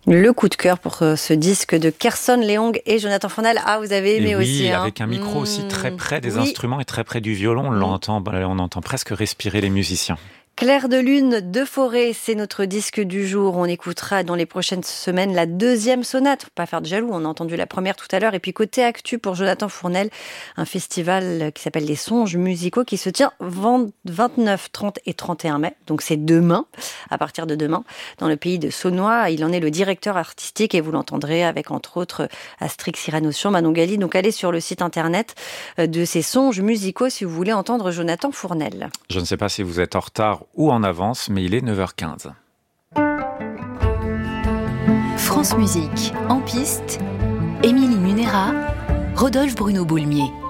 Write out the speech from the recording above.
Le coup de cœur pour ce disque de Kerson Leong et Jonathan Fournel. Ah, vous avez aimé aussi. Oui, avec un micro aussi très près des instruments et très près du violon. On entend presque respirer les musiciens. Clair de lune, de forêt, c'est notre disque du jour. On écoutera dans les prochaines semaines la deuxième sonate. Faut pas faire de jaloux, on a entendu la première tout à l'heure. Et puis côté actu pour Jonathan Fournel, un festival qui s'appelle les Songes musicaux qui se tient 29, 30 et 31 mai. Donc c'est demain, à partir de demain, dans le pays de Saunois. Il en est le directeur artistique et vous l'entendrez avec entre autres Astrix Cyranossian, Manon Gali. Donc allez sur le site internet de ces Songes musicaux si vous voulez entendre Jonathan Fournel. Je ne sais pas si vous êtes en retard ou en avance, mais il est 9h15. France Musique, en piste, Émilie Munera, Rodolphe Bruno Boulmier.